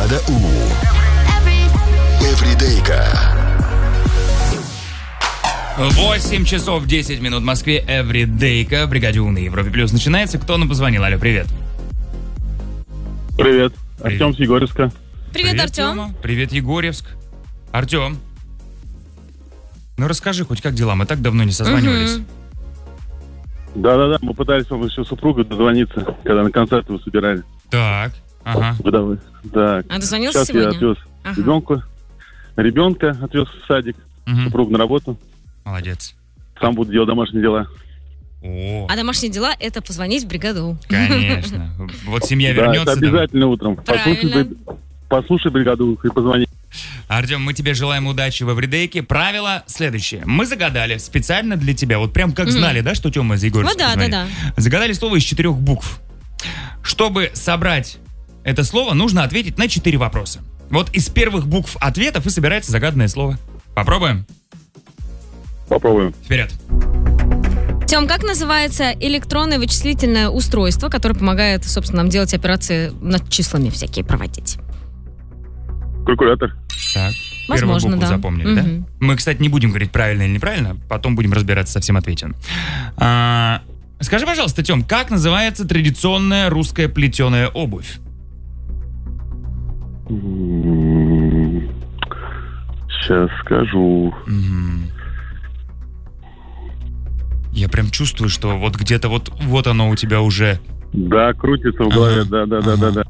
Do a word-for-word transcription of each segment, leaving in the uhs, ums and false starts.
Бригада У. Эвридейка. восемь часов десять минут в Москве. Эвридейка. Бригаде У на Европе Плюс начинается. Кто нам позвонил? Алло, привет. Привет. Привет. Артем с Егорьевска. Привет, Привет, Артем. Тёма. Привет, Егорьевск. Артем. Ну расскажи хоть, как дела? Мы так давно не созванивались. Мгм. Да-да-да, мы пытались вам еще супругу дозвониться, когда на концерт вы собирали. Так, ага. Куда вы? Так. А дозвонился Сейчас я сегодня? отвез Ага. ребенка. Ребенка отвез в садик, Мгм. супругу на работу. Молодец. Сам буду делать домашние дела. О, А домашние дела — это позвонить в бригаду. конечно. Вот семья Да, вернется. это обязательно утром. Послушай, Правильно. бри- послушай бригаду и позвони. Артем, мы тебе желаем удачи в Эвридейке. Правило следующее. Мы загадали специально для тебя, вот прям как знали, да, что Тёма из Егорьевска Ну да, позвонит? да, Загадали слово из четырех букв. Чтобы собрать это слово, нужно ответить на четыре вопроса. Вот из первых букв ответов и собирается загаданное слово. Попробуем? Попробуем. Вперед. Тём, как называется электронное вычислительное устройство, которое помогает, собственно, нам делать операции над числами всякие проводить? Калькулятор. Так, Возможно, первую букву да. запомнили, Мгм. да? Мы, кстати, не будем говорить правильно или неправильно, потом будем разбираться со всем ответом. А, скажи, пожалуйста, Тём, как называется традиционная русская плетеная обувь? Сейчас скажу. Мгм. Я прям чувствую, что вот где-то вот, вот оно у тебя уже. Да, крутится в голове. Ага, Да-да-да-да-да.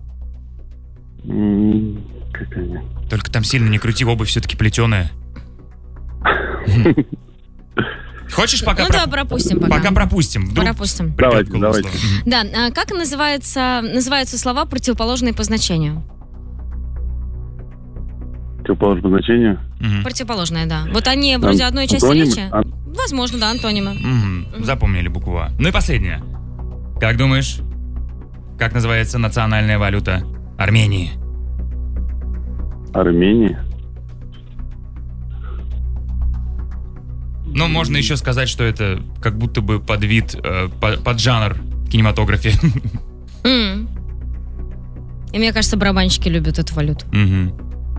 М, Какая? Только там сильно не крути, обувь все-таки плетеная. Хочешь пока Ну про- да, пропустим пока. пока пропустим? Вдруг Пропустим. придёт Давайте, в голову давайте. слово. Мгм. Да, а как называется, называются слова, противоположные по значению? Противоположное значение. Мгм. Противоположное, да. Вот они вроде Ан- одной части антонимы? речи. Ан- Возможно, да, антонимы. Мгм. Запомнили букву А. Ну и последнее. Как думаешь, как называется национальная валюта Армении? Армения. Ну, можно еще сказать, что это как будто бы под вид, э, под, под жанр в кинематографе. М. И мне кажется, барабанщики любят эту валюту. Мгм.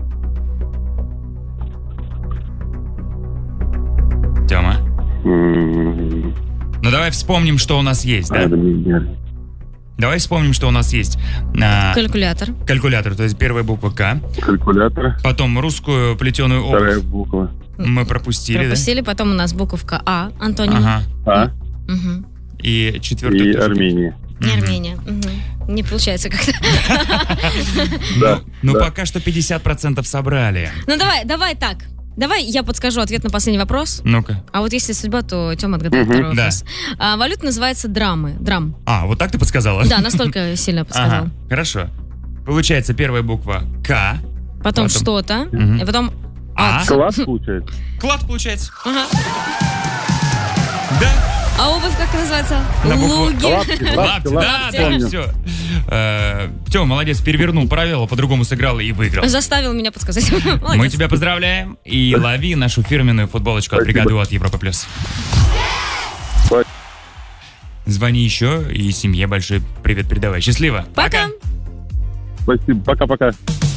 Тёма, М, ну давай вспомним, что у нас есть, да? Армения. Давай вспомним, что у нас есть. А, Калькулятор. калькулятор, то есть первая буква К. Калькулятор. Потом русскую плетеную Вторая обувь буква. мы пропустили, Пропустили, потом у нас буковка А, да? антоним. Ага. А. Мгм. И четвертую И тоже. Армения. Не Мгм. Армения. Мгм. Не получается как-то. Да. Ну, да. пока что пятьдесят процентов собрали. Ну давай, давай так. Давай я подскажу ответ на последний вопрос. Ну-ка. А вот если судьба, то Тёма отгадает Мгм. второй Да. вопрос. А, валюта называется драмы. Драм. А, вот так ты подсказала? Да, настолько сильно подсказал. Ага, хорошо. Получается первая буква К. Потом Потом- что-то. Мгм. И потом А. ад. Класс получается. Клад получается. Ага. Да. А обувь как называется? На букву Луги. Лапти, Лапти, лапти, да, лапти. да, Помню. все. Тёма, молодец, перевернул правила, по-другому сыграл и выиграл. Заставил меня подсказать. Мы Молодец. тебя поздравляем и лови нашу фирменную футболочку от Спасибо. бригады от Европа Плюс. Спасибо. Звони еще и семье большой привет передавай. Счастливо. Пока. Спасибо. Пока-пока.